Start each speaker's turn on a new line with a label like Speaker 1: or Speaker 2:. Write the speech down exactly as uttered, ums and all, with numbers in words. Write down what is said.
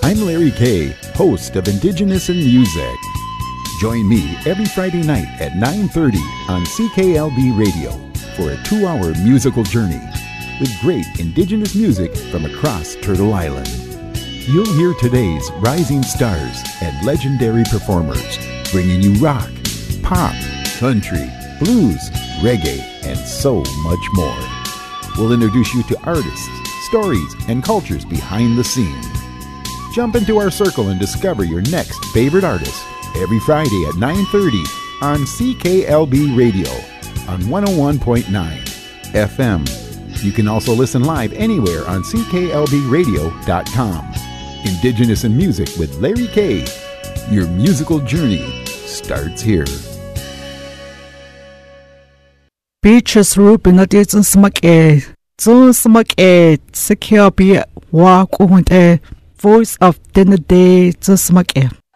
Speaker 1: I'm Larry Kay, host of Indigenous in Music. Join me every Friday night at nine thirty on C K L B Radio for a two-hour musical journey with great Indigenous music from across Turtle Island. You'll hear today's rising stars and legendary performers bringing you rock, pop, country, blues, reggae, and so much more. We'll introduce you to artists, stories, and cultures behind the scenes. Jump into our circle and discover your next favorite artist every Friday at nine thirty on C K L B Radio on one oh one point nine F M. You can also listen live anywhere on C K L B radio dot com. Indigenous in Music with Larry Kay. Your musical journey starts here.
Speaker 2: Beaches Rubin at its smack a so smack a secure be walk on a voice of dinner day to smack a.